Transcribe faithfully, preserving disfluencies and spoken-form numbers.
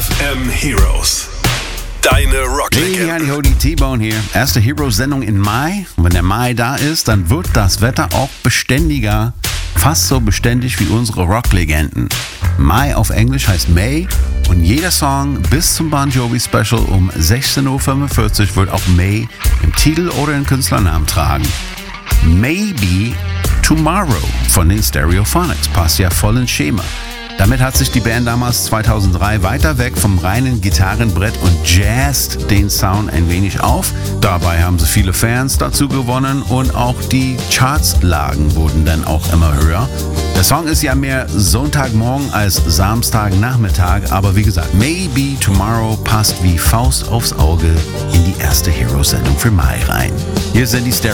F M Heroes. Deine Rocklegende. Hey, hi, die T-Bone hier. Erste Heroes-Sendung im Mai. Und wenn der Mai da ist, dann wird das Wetter auch beständiger. Fast so beständig wie unsere Rocklegenden. Mai auf Englisch heißt May. Und jeder Song bis zum Bon Jovi Special um sechzehn Uhr fünfundvierzig wird auch May im Titel oder im Künstlernamen tragen. Maybe Tomorrow von den Stereophonics passt ja voll ins Schema. Damit hat sich die Band damals zweitausenddrei weiter weg vom reinen Gitarrenbrett und jazzt den Sound ein wenig auf. Dabei haben sie viele Fans dazu gewonnen und auch die Chartslagen wurden dann auch immer höher. Der Song ist ja mehr Sonntagmorgen als Samstagnachmittag, aber wie gesagt, Maybe Tomorrow passt wie Faust aufs Auge in die erste Heroes-Sendung für Mai rein. Hier sind die Stereo